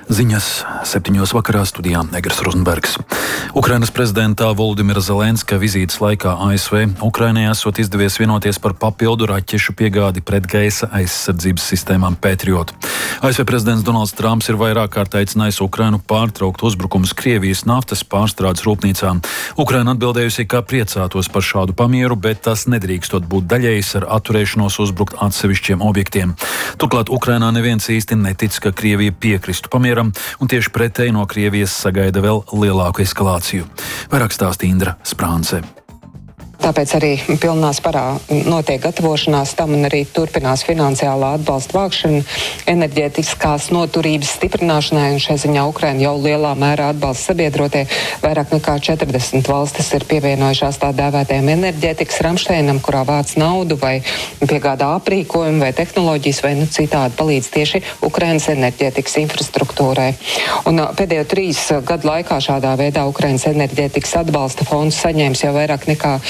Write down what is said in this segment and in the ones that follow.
Ziņas 7. vakarā studijā Negras Rozenbergs. Ukrainas prezidentā Volodimira Zelenska vizītes laikā ASV Ukrainai esot izdevies vienoties par papildu raķešu piegādi pretgaisa aizsardzības sistēmām Patriot. ASV prezidents Donalds Trumps ir vairāk kārt aicinājis Ukrainu pārtraukt uzbrukumus Krievijas naftas pārstrādes rūpnīcām. Ukraina atbildējusi, ka priecātos par šādu pamieru, bet tas nedrīkstot būt daļējs ar atturēšanos uzbrukt atsevišķiem objektiem. Turklāt Ukrainā neviens īsti netic, ka Krievija piekristu pamieram, un tieši pretēji no Krievijas sagaida vēl lielāku eskalāciju. Vairāk stāsta Indra Sprānce. Tāpēc arī pilnā sparā notiek gatavošanās tam un arī turpinās finansiālā atbalsta vākšana enerģētiskās noturības stiprināšanai, un šai ziņā Ukraina jau lielā mērā atbalsta sabiedrotie. Vairāk nekā 40 valstis ir pievienojušās tā dēvētajam enerģētikas Ramšteinam, kurā vāc naudu vai piegādā aprīkojumu vai tehnoloģijas vai citādi palīdz tieši Ukrainas enerģētikas infrastruktūrai. Un pēdējo 3 gadu laikā šādā veidā Ukrainas enerģētikas atbalsta fonds saņēmis jau vairāk nekā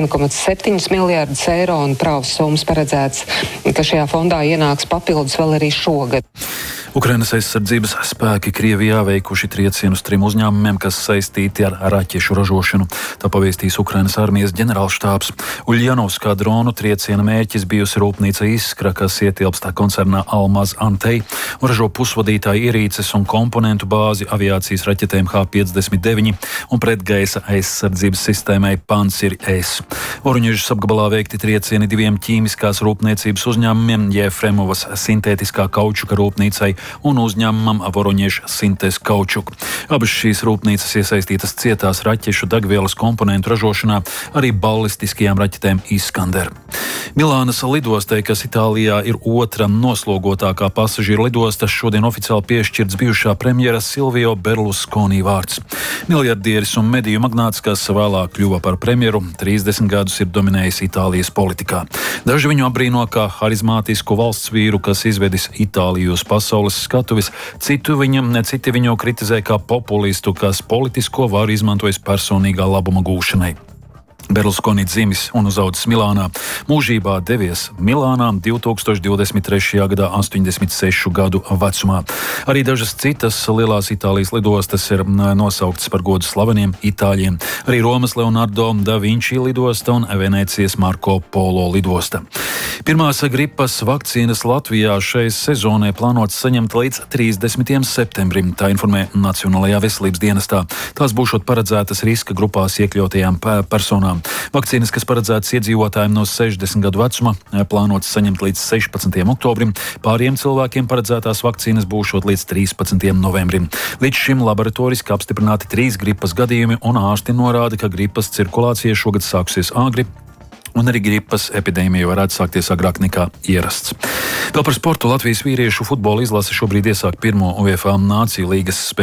1,7 miljārdus eiro, un prāvas summas paredzēts, ka šajā fondā ienāks papildus vēl arī šogad. Ukrainas aizsardzības spēki Krievijā veikuši triecienus 3 uzņēmumiem, kas saistīti ar raķešu ražošanu. Tā pavēstīs Ukrainas armijas ģenerālštābs. Uļjanovskā dronu trieciena mērķis bijusi rūpnīca Iskra, kas ietilpst koncernā Almaz Antey un ražo pusvadītāju ierīces un komponentu bāzi aviācijas raķetēm H-59 un pretgaisa aizsardzības sistēmai Pancir-S. Voroņežas apgabalā veikti triecieni 2 ķīmiskās rūpniecības uzņēmumiem, Jefremovas sintētiskā kaučuka rūpnīcai un uzņēmumam Voroņež Sintes Kaučuk. Abas šīs rūpnīcas iesaistītas cietās raķešu degvielas komponentu ražošanā, arī ballistiskajām raķetēm Iskander. Milānas lidostai, kas Itālijā ir otra noslogotākā pasažieru lidosta, šodien oficiāli piešķirts bijušā premjera Silvio Berlusconi vārds. Miljardieris un mediju magnāts, kas vēlāk kļuva par premjeru, 30 gadus ir dominējis Itālijas politikā. Daži viņu apbrīno kā harizmātisku valsts vīru, kas izvedis Itāliju uz pasaules skatuves, citi viņu kritizē kā populistu, kas politisko varu izmantojas personīgā labuma gūšanai. Berlusconi dzimis un uzaudzis Milānā. Mūžībā devies Milānā 2023. gadā 86 gadu vecumā. Arī dažas citas lielās Itālijas lidostas ir nosauktas par godu slaveniem itāļiem. Arī Romas Leonardo da Vinci lidosta un Venēcijas Marko Polo lidosta. Pirmās gripas vakcīnas Latvijā šai sezonai plānotas saņemt līdz 30. septembrim, tā informē Nacionālajā veselības dienestā. Tās būšot paredzētas riska grupās iekļautajām personām. Vakcīnas, kas paredzētas iedzīvotājiem no 60 gadu vecuma, plānotas saņemt līdz 16. oktobrim. Pāriem cilvēkiem paredzētās vakcīnas būšot līdz 13. novembrim. Līdz šim laboratoriski apstiprināti 3 gripas gadījumi, un ārsti norāda, ka gripas cirkulācija šogad sākusies āgri, un arī gripas epidēmija varētu sākties agrāk nekā ierasts. Vēl par sportu. Latvijas vīriešu futbola izlase šobrīd iesāk pirmo UEFA Nāciju līgas spēli